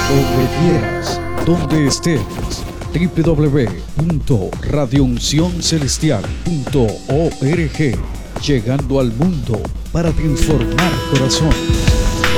donde quieras, donde estés. www.radiouncioncelestial.org, llegando al mundo para transformar corazón.